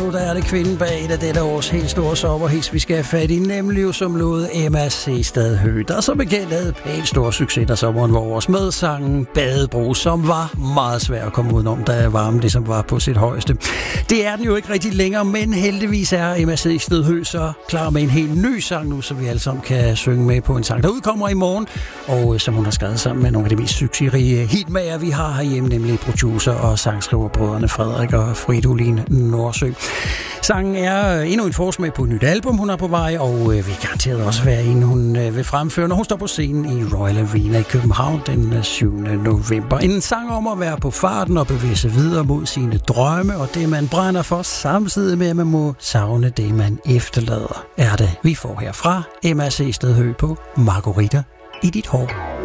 du, der er det kvinden bag et af dette års helt store sommerhits, vi skal have fat i, nemlig som lod Emma C. Stadhøj, der som bekendt havde pænt stor succes, der sommeren var vores med sangen Badebro, som var meget svær at komme udenom, da varmen ligesom var på sit højeste. Det er den jo ikke rigtig længere, men heldigvis er Emma C. Stadhøj så klar med en helt ny sang nu, så vi alle sammen kan synge med på en sang, der udkommer i morgen, og som hun har skrevet sammen med nogle af de mest succesrige hitmager, vi har herhjemme, nemlig producer og sangskriverbrødrene Frederik og Fridolin Nordsø. Sangen er endnu en forsmag på et nyt album, hun er på vej, og vil garanteret også være en, hun vil fremføre, når hun står på scenen i Royal Arena i København den 7. november. En sang om at være på farten og bevæge sig videre mod sine drømme, og det man brænder for, samtidig med at man må savne det, man efterlader, er det, vi får herfra. Emma C. Stadhøj på Margarita i dit hår.